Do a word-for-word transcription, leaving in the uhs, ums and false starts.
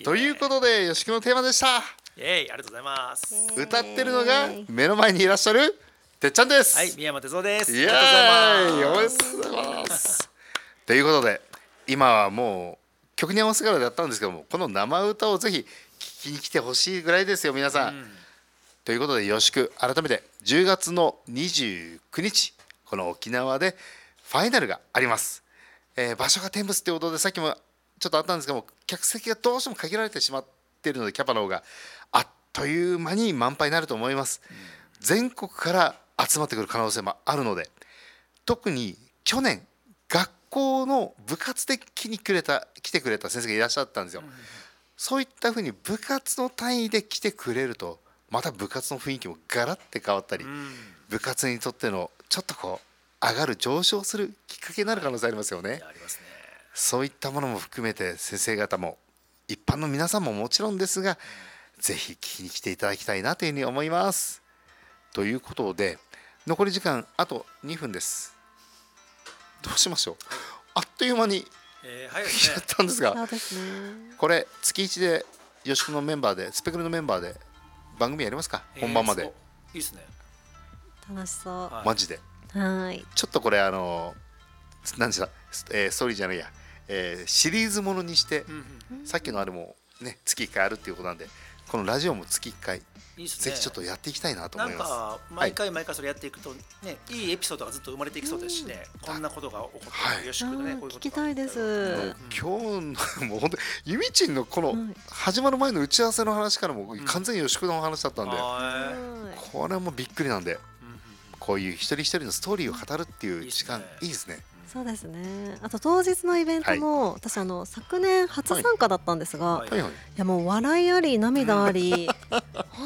ということでよしくのテーマでした。 イエーイ、ありがとうございます。 歌ってるのが目の前にいらっしゃるてっちゃんです。 はい、宮山哲夫です。 イエーイ、おめでとうございますということで今はもう曲に合わせからやったんですけども、この生歌をぜひ聴きに来てほしいぐらいですよ皆さん、うん、ということでよしく改めてじゅうがつのにじゅうくにちこの沖縄でファイナルがあります、えー、場所が天仏ってことでさっきもちょっとあったんですけども、客席がどうしても限られてしまっているのでキャパの方があっという間に満杯になると思います、うん、全国から集まってくる可能性もあるので、特に去年学校の部活で来にくれた来てくれた先生がいらっしゃったんですよ、うん、そういったふうに部活の単位で来てくれるとまた部活の雰囲気もガラッて変わったり、うん、部活にとってのちょっとこう上がる上昇するきっかけになる可能性ありますよね、はい、ありますね。そういったものも含めて先生方も一般の皆さんももちろんですが、ぜひ聞きに来ていただきたいなというふうに思います。ということで残り時間あとにふんです。どうしましょう、あっという間に、えー、早いですね、やったんですが、そうですね、これ月いちでよしくのメンバーでスペクルのメンバーで番組やりますか、えー、本番まで。いいですね、 楽しそう、 マジで。 はい、 ちょっとこれあの何でした、えー、ストーリーじゃないや、えー、シリーズものにして、うんうん、さっきのあれもね月いっかいあるっていうことなんで、このラジオも月いっかいいい、ね、ぜひちょっとやっていきたいなと思います。なんか毎回毎回それやっていくとね、はい、いいエピソードがずっと生まれていきそうですしね、うん、こんなことが起こって、はい、よしくね、こういうこと聞きたいです、 うん、今日のもう本当ゆみちんのこの始まる前の打ち合わせの話からも完全によしくの話だったんで、うん、これはもうびっくりなんで、うん、こういう一人一人のストーリーを語るっていう時間、うん、いいですね。 そうですね。あと当日のイベントも、はい、私あの昨年初参加だったんですが、はいはいはい、いやもう笑いあり涙あり